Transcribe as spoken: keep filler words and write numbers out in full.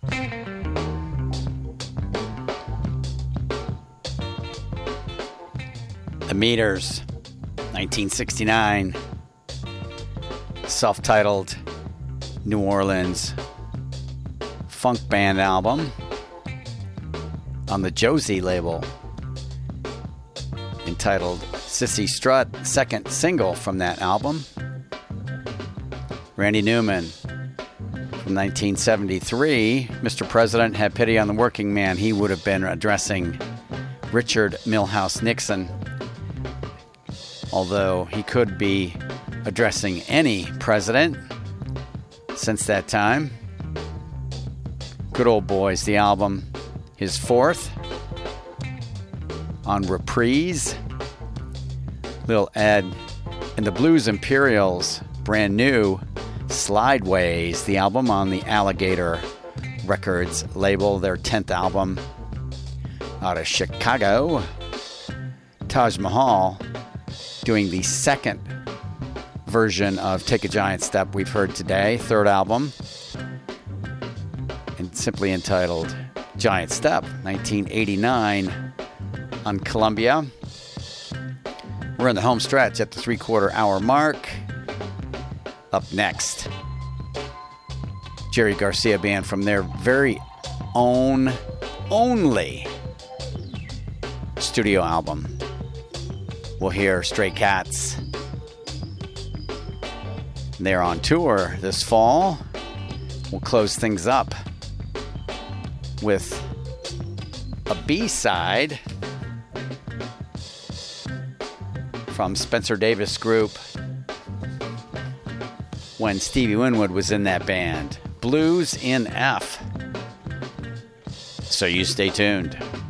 The Meters, nineteen sixty-nine, self-titled New Orleans funk band album on the Josie label, entitled Sissy Strut, second single from that album. Randy Newman from nineteen seventy-three, Mister President Had Pity on the Working Man. He would have been addressing Richard Milhous Nixon, although he could be addressing any president since that time. Good Old Boys, the album, his fourth on Reprise. Lil Ed and the Blues Imperials, brand new, Slideways, the album on the Alligator Records label, their tenth album out of Chicago. Taj Mahal doing the second version of Take a Giant Step we've heard today, third album, and simply entitled Giant Step, nineteen eighty-nine on Columbia. We're in the home stretch at the three-quarter hour mark. Up next, Jerry Garcia Band from their very own, only studio album. We'll hear Stray Cats. They're on tour this fall. We'll close things up with a B-side from Spencer Davis Group when Stevie Winwood was in that band. Blues in F. So you stay tuned.